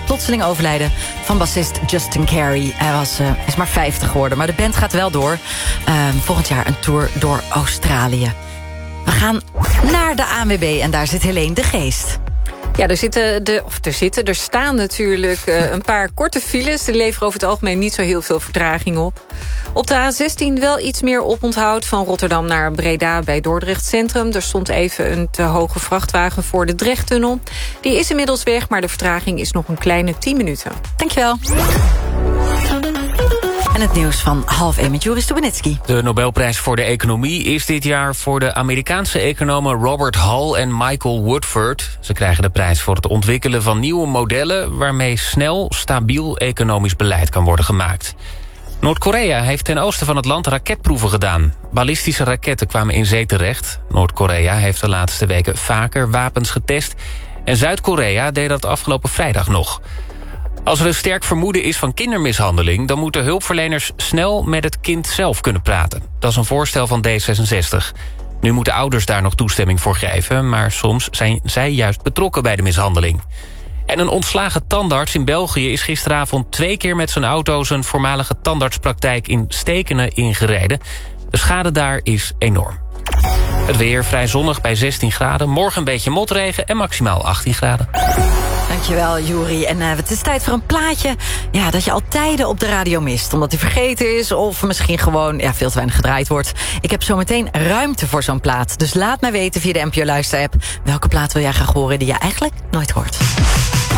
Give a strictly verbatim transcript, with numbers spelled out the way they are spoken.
plotseling overlijden van bassist Justin Carey. Hij was, uh, is maar vijftig geworden, maar de band gaat wel door. Uh, volgend jaar een tour door Australië. We gaan naar de A N W B en daar zit Helene de Geest. Ja, er zitten, de, of er zitten, er staan natuurlijk uh, een paar korte files. Die leveren over het algemeen niet zo heel veel vertraging op. Op de A zestien wel iets meer oponthoud van Rotterdam naar Breda bij Dordrecht Centrum. Er stond even een te hoge vrachtwagen voor de Drechttunnel. Die is inmiddels weg, maar de vertraging is nog een kleine tien minuten. Dankjewel. En het nieuws van half één met Joris Stubenitski. De Nobelprijs voor de economie is dit jaar voor de Amerikaanse economen Robert Hall en Michael Woodford. Ze krijgen de prijs voor het ontwikkelen van nieuwe modellen waarmee snel, stabiel economisch beleid kan worden gemaakt. Noord-Korea heeft ten oosten van het land raketproeven gedaan. Ballistische raketten kwamen in zee terecht. Noord-Korea heeft de laatste weken vaker wapens getest. En Zuid-Korea deed dat afgelopen vrijdag nog. Als er een sterk vermoeden is van kindermishandeling, dan moeten hulpverleners snel met het kind zelf kunnen praten. Dat is een voorstel van D zesenzestig. Nu moeten ouders daar nog toestemming voor geven, maar soms zijn zij juist betrokken bij de mishandeling. En een ontslagen tandarts in België is gisteravond twee keer met zijn auto zijn voormalige tandartspraktijk in Stekenen ingereden. De schade daar is enorm. Het weer vrij zonnig bij zestien graden. Morgen een beetje motregen en maximaal achttien graden. Dankjewel, Juri. En uh, het is tijd voor een plaatje ja, dat je al tijden op de radio mist. Omdat hij vergeten is of misschien gewoon ja, veel te weinig gedraaid wordt. Ik heb zometeen ruimte voor zo'n plaat. Dus laat mij weten via de N P O Luister-app welke plaat wil jij graag horen die je eigenlijk nooit hoort.